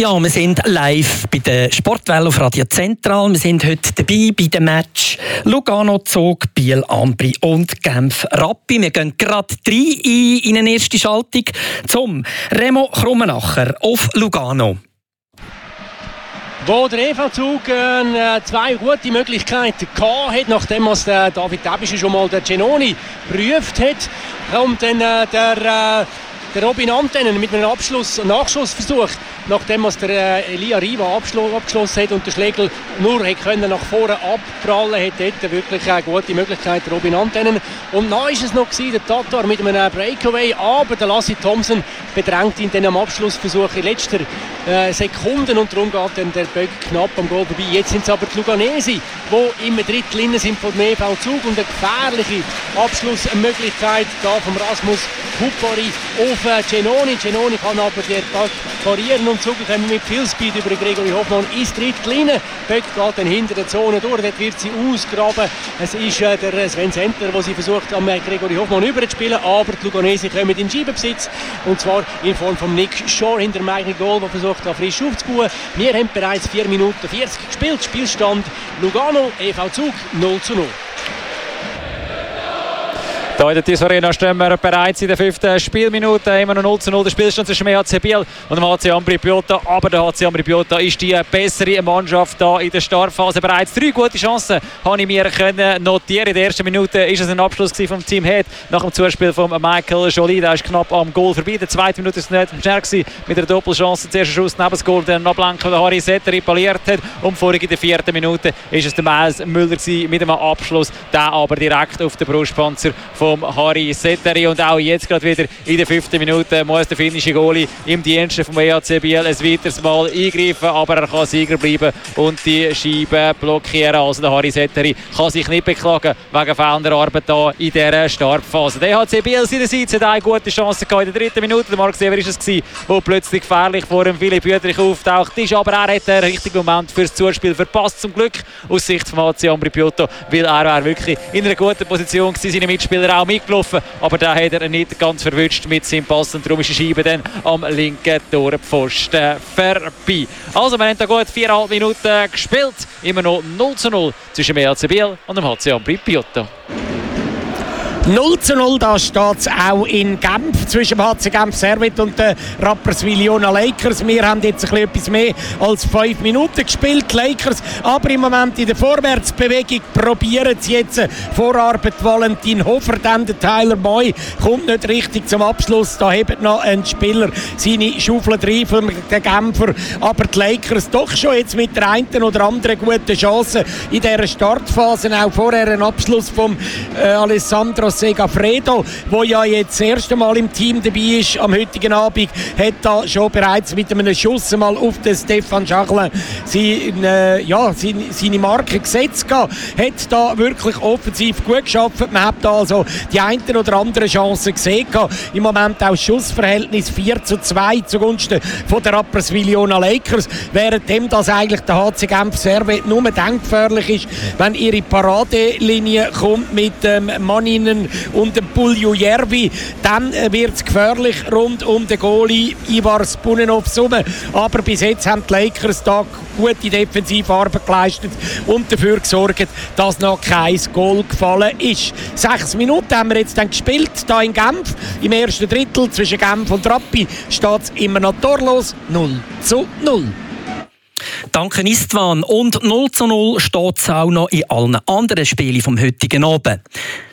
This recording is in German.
Ja, wir sind live bei der Sportwelle auf Radio Zentral. Wir sind heute dabei bei dem Match Lugano-Zug, Biel-Ambri und Genf-Rappi. Wir gehen gerade rein in eine erste Schaltung zum Remo Krummenacher auf Lugano. Wo der EV-Zug zwei gute Möglichkeiten hat, nachdem es der David Debische schon mal der Genoni geprüft hat, kommt dann der Robin Antennen mit einem Nachschussversuch, nachdem es der Elia Riva abgeschlossen hat und der Schlegel nur können nach vorne abprallen, hat dort wirklich eine gute Möglichkeit, Robin Antennen. Und dann war es noch der Tatar mit einem Breakaway, aber der Lassie Thompson bedrängt ihn dann am Abschlussversuch in letzter Sekunden und darum geht dann der Böck knapp am Goal vorbei. Jetzt sind es aber die Luganesi, die im Drittel innen sind vom EV-Zug und eine gefährliche Abschlussmöglichkeit da vom Rasmus Kupari auf Genoni. Genoni kann aber den Ball parieren und Zug kommen mit viel Speed über Gregory Hoffmann ins Drittel rein. Böck geht dann hinter der Zone durch, dort wird sie ausgraben. Es ist der Sven Sentler, der sie versucht, am Gregory Hoffmann überzuspielen, aber die Luganesi kommen in Scheibenbesitz und zwar in Form von Nick Shore hinter dem eigenen Goal, der versucht, da frisch aufzubauen. Wir haben bereits 4 Minuten 40 gespielt. Spielstand Lugano, EV-Zug 0:0. Hier in der TIS Arena stehen wir bereits in der 5. Spielminute. Immer noch 0:0 der Spielstand zwischen dem HC Biel und dem HC Ambri Piotta. Aber der HC Ambri Piotta ist die bessere Mannschaft hier in der Startphase. Bereits 3 gute Chancen habe ich mir notieren. In der ersten Minute war es ein Abschluss vom Team Head nach dem Zuspiel von Michael Joly. Der ist knapp am Goal vorbei. In der zweiten Minute war es nicht schnell mit einer Doppelchance. Der erste Schuss neben das Goal, den Ablenken, der Harry Setter repariert hat. Und vorhin in der 4. Minute war es der Miles Müller mit einem Abschluss. Der aber direkt auf den Brustpanzer vom Harry Setteri. Und auch jetzt gerade wieder in der 5. Minute muss der finnische Goalie im Dienste vom EHC Biel ein weiteres Mal eingreifen, aber er kann Sieger bleiben und die Scheibe blockieren. Also der Harry Setteri kann sich nicht beklagen wegen fehlender Arbeit hier in dieser Startphase. Der EHC Biel seinerseits hat eine gute Chance gehabt in der 3. Minute. Der Marc Sever war es, der plötzlich gefährlich vor dem Philipp Büterich auftaucht ist, aber er hat den richtigen Moment fürs Zuspiel verpasst, zum Glück aus Sicht vom HC Ambri Piotta, weil er wäre wirklich in einer guten Position gewesen, seine Mitspieler auch mitgelaufen, aber da hat er nicht ganz verwünscht mit seinem Pass und darum ist die Scheibe dann am linken Torpfosten vorbei. Also wir haben da gut 4,5 Minuten gespielt, immer noch 0:0 zwischen dem EHC Biel und dem HC Ambri Piotta. 0:0, da steht es auch in Genf zwischen dem HC Genf Servet und den Rapperswil-Jona Lakers. Wir haben jetzt etwas mehr als 5 Minuten gespielt, die Lakers, aber im Moment in der Vorwärtsbewegung probieren sie jetzt Vorarbeit. Valentin Hofer, dann der Tyler Moy kommt nicht richtig zum Abschluss, da hebt noch ein Spieler seine Schaufel rein für den Genfer, aber die Lakers doch schon jetzt mit der einen oder anderen guten Chance in dieser Startphase, auch vorher ein Abschluss vom Alessandro Segafredo, der ja jetzt das erste Mal im Team dabei ist am heutigen Abend, hat da schon bereits mit einem Schuss mal auf den Stefan Schachler seine Marke gesetzt gehabt, hat da wirklich offensiv gut geschafft. Man hat da also die eine oder andere Chance gesehen gehabt. Im Moment auch das Schussverhältnis 4:2 zugunsten von der Rapperswil-Jona Lakers, währenddem das eigentlich der HC Genf Servet nur dann gefährlich ist, wenn ihre Paradelinie kommt mit Maninen und dem Pulju Järvi, dann wird es gefährlich rund um den Goalie Ivar Spunenov rum. Aber bis jetzt haben die Lakers da gute Defensivarbeit geleistet und dafür gesorgt, dass noch kein Goal gefallen ist. 6 Minuten haben wir jetzt dann gespielt, hier in Genf. Im ersten Drittel zwischen Genf und Rappi steht es immer noch torlos 0:0. Danke Istvan. Und 0:0 steht es auch noch in allen anderen Spielen vom heutigen Abend.